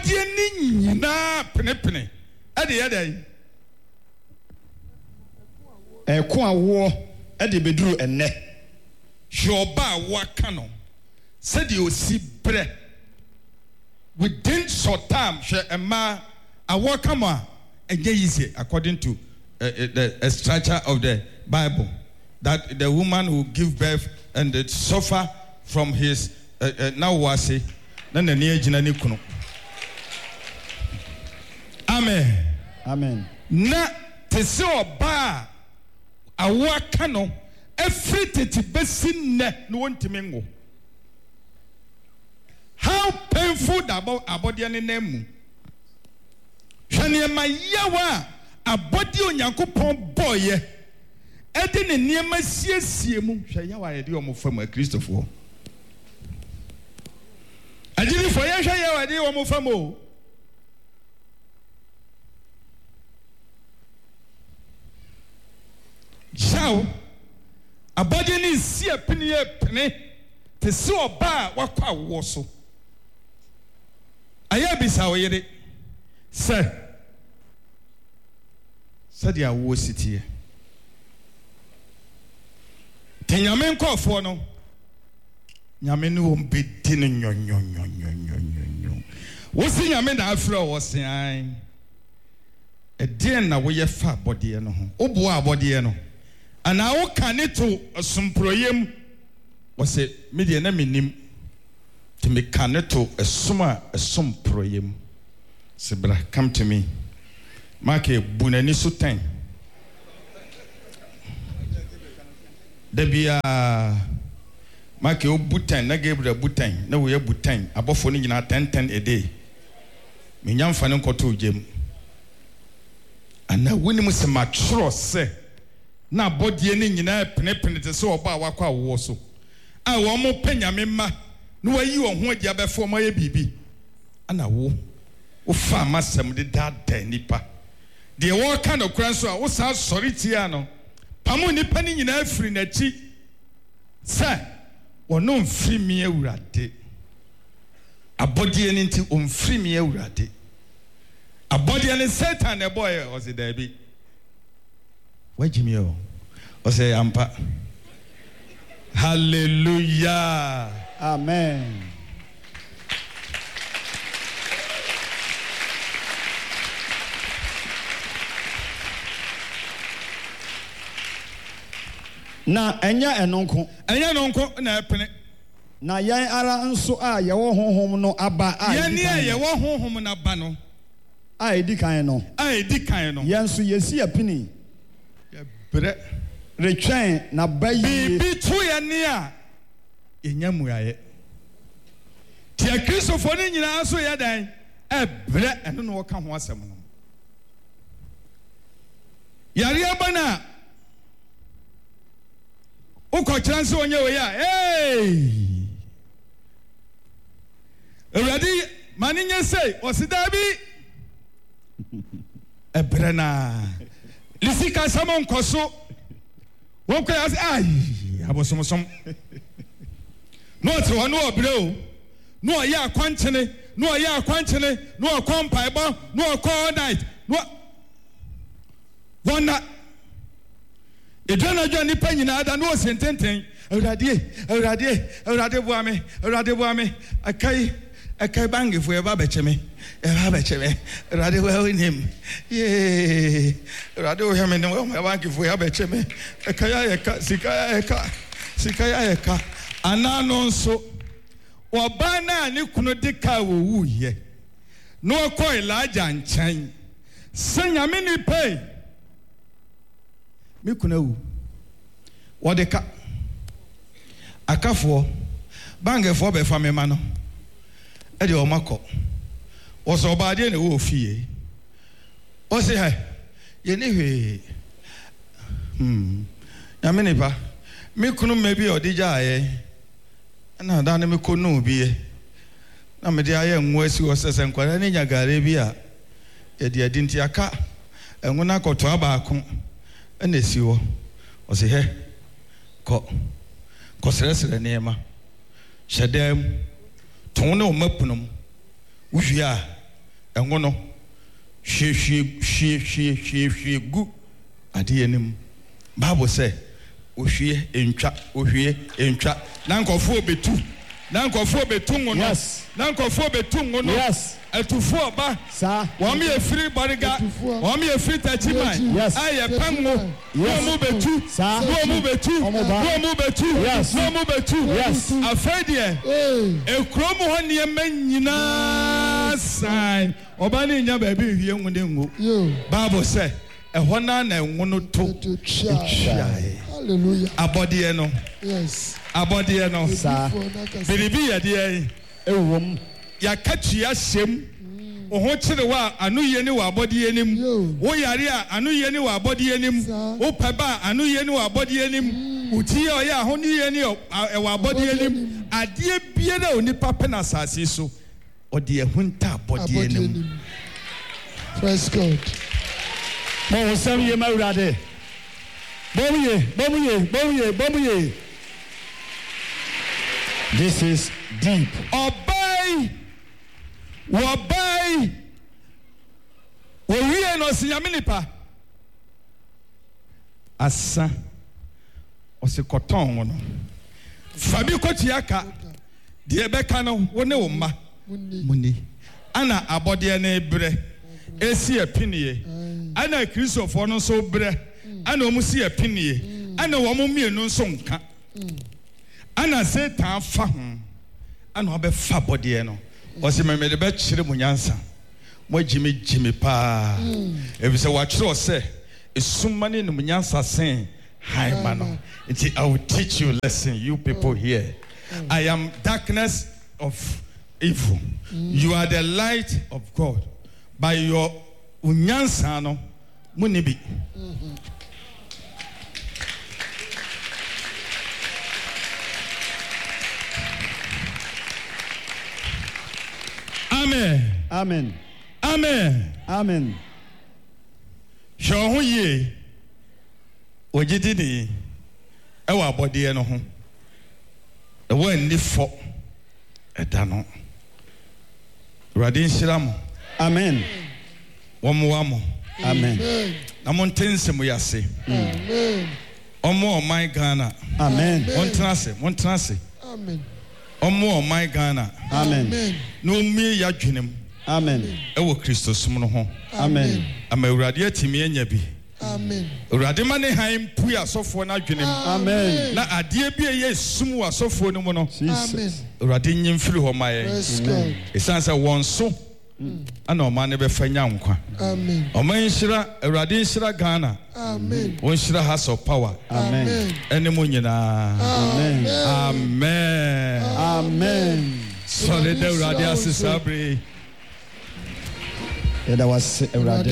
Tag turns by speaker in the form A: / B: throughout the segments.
A: abodie ni nyina penepene ade yɛdai
B: ko awo ade beduru enne
A: hwoba waka no said you see bre within short time hwe ema awo kama enye easy according to the structure of the Bible, that the woman who give birth and suffer from his now wasi na na ne agina ne kunu.
B: Amen.
A: Na tese oba awo aka no every tete besi ne no wontimi ngo. How painful that abodi ne nemu. Hwane ma yawa abodi onyankopon boye ede ne niema siesie mu hwe yawa ede omofam a Christopher ajiri fo ye hwe yawa ede omofam o Sao abodi ne sie pene pene te se oba wakwa wo so aya bisa wo yede said ya wo sitie tenyame nkofo no nyame no ombedi no nyonyo wo si nyame na afro wo se an edien na wo ye fa abode no ho obo abode no ana wo kane to asomproyem wo se media na menim to me kane to asomproyem Sibra, come to me. Make bunani sutain. Debia make o butain na Gabriel butain na we butain abofo ni nyina 10 a day. Me nyamfa ne nkoto gem. Ana woni se matro se na bodie ni nyina penepene te se oba wakwa wo so. A wo mo panyame ma no wayi wo ho agia befo mo ye bibi. Ana wo Ufa masem de dada nipa. De wo ka no kran so a wo sa sori tia no. Pamu nipa ni nyina afiri na chi. Sa wono mfiri mi awurade. Abodie ni nti omfiri mi awurade. Abodie ni Satan e boy o se da bi. Wajimi o. O se ampa. Hallelujah.
B: Amen. Na enya enonko
A: na epene
B: na yan ara nso a ye wo honhom no aba a
A: ye ne ye wo honhom na ba no
B: a edikan no ye nso ye si apini
A: ye bre
B: retwen na bayi
A: bi to ye ne a enya muaye ti a Christopher ni nyina so ye dan e bre eno no ka ho asem no yare abana uko chance onye we ya already maninye say osidabi ebrena lisika samon koso wonko ya say ai abosomosom no to ono obreo no ya akwanchene no akompaibo no akọ night no wona Edwana jani pa nyina ada no sententen Awurade buame akai bangefo e ba becheme Awurade wa onim Awurade o heme no e bangefo e ba becheme sikaya eka anano nso oba na ne kunu dika wo wuye no ko Elijah nchan senyame ni pay me kuna wu wodeka akafo bangefo be fa me ma no e de o makọ wo so ba de na wo fie o se ha ye ne hwe ya me ne ba me kunu me bi odija aye na da na me kunu bi na me de aye nwo asi wo sese nkwara ne nyagare bi a ye de adinti aka enwona koto abaako ene siwo o se he ko sere neema shedem ton ne o mapunum wuhia engo no hwie gu ade anim Bible say ohwie entwa na nkofo betu na nkofo betu ngo no na nkofo betu ngo no atufo oba wọ́n mi free bodyguard wọ́n mi free tachiman aye pango wọ́n mu betu afedie ekrom ho ne nyina sign oba ne nya ba bi hwie ngo ne ngo Bible say ehọ na enwo no to
C: hallelujah
A: abodie no abodie no biribi ye de ewom ya katua hyem oho kire wa anu ye ni wa abodie nim wo yare a anu ye ni wa abodie nim wo peba anu ye ni wa abodie nim uti o ya ho ni ye ni wa abodie nim ade bie na oni papa na asase so ode ehunta abodie nim.
C: Praise God.
B: Mo sam ye mawrade bomuye. This is deep.
A: Obey wowie no sinyaminipa asa osikoton no fabi kotiaka de beka no wone wo ma muni ana abode na ebre esi apinie ana Christopher no so bre ana omusi apinie ana wo mo mienu nso nka ana Satan fa ho ana obefa bode no Osi me de be chire munyansa mo jimi pa ebi se wa chire ose esumane no munyansa sen haima no nti I will teach you lesson you people here. I am darkness of evil, you are the light of God. By your munyansa no munibi Amen. Show ye ojidini ewa abode no ho e wa ni fo eda no radin shiram.
B: Amen.
A: Wamo
B: amen.
A: Na montense mo yase.
C: Amen.
A: Omo my Ghana.
B: Amen.
A: Montenase.
C: Amen.
A: Omo my Ghana.
B: Amen.
A: No mi ya dwenem.
B: Amen.
A: Ewo Kristo sum no ho.
B: Amen.
A: Ama urade atimi anya bi.
C: Amen.
A: Urade mane han pu asofo na dwenem.
B: Amen.
A: Na ade bi ye sum asofo no mu no.
C: Amen.
A: Urade nyimfiri ho maye.
C: Amen.
A: Esansa won so ana o ma ne be fanya nkwa.
C: Amen.
A: O man nshira urade nshira Ghana.
C: Amen.
A: Won nshira House of Power.
B: Amen.
A: Ene mo nyina.
B: Amen.
A: Amen.
B: Amen.
A: Solid urade asesabre.
B: Yada was Eurade.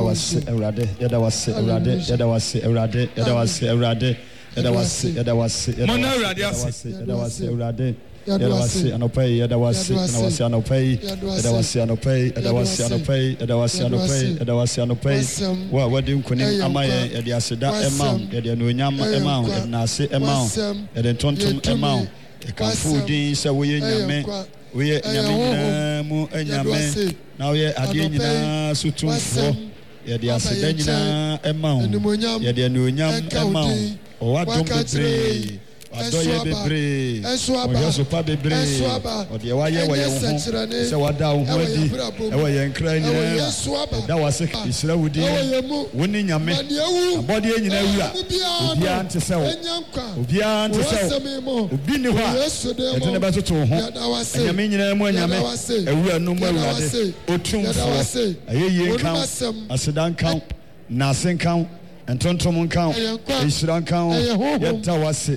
B: We nyame enyame na we ade nyina sutumfo ye de aseda nyina ema ho ye de anuonyam ema ho o wadom bebre adoye bebre o yeso pa bebre o de wa ye ho se wada ho adi e wa ye nkra nyina da wase isra wudi woni nyame abode nyina wura obia ante se wo obia ante se wo obi ni ho a ete ne ba toto ho nyame nyina mu nyame ewura no mu awurade otumfo ayeye nkan asedan kan na asenkan entontom nkan isra nkan yeda wase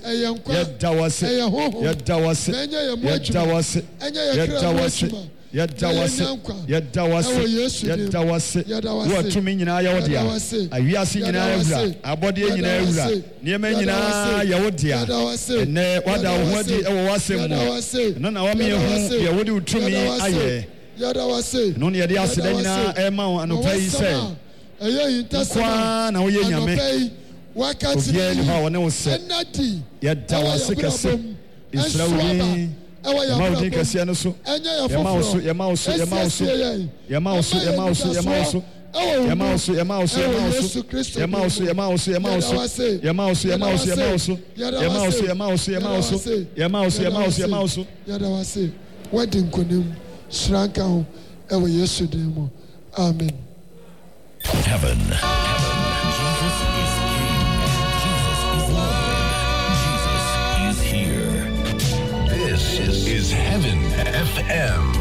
B: watumi nyina ya wodia awiase nyina awura abode nyina awura niema nyina ya wodia ene wada ho adi ewo wasem no na wame hu ya wodi utumi aye no ne yede aseda nyina ema anopai se kwa na woye nyame wakati ni ha wone wo se yeda wase kase Israeli
C: ɛwɔ yɛn
B: yɛma wo din
C: abrabɔ
B: kɛseɛ no so
C: ɛnyɛ yɛn
B: yɛma wo so
C: foforɔ
B: yɛma wo so yɛma wo so
C: ɛsiesie yɛn
B: yɛma wo so yɛma wo so yɛma wo so yɛma wo so yɛma wo so yɛma wo so yɛma wo so yɛma wo so yɛma wo so yɛma wo so yɛma wo so yɛma wo so yɛma wo so yɛma wo so yɛma wo so yɛma wo so yɛma wo so yɛma wo so
C: yɛda wo ase wadi nkonim hyira nka ho ɛwɔ yesu din mu amen.
D: Heaven. Jesus is King. Jesus is Lord. Jesus is here. This is Heaven FM.